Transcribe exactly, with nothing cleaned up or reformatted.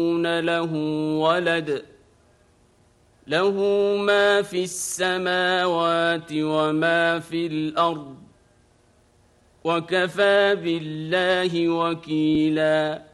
له ولد له ما في السماوات وما في الأرض وكفى بالله وكيلا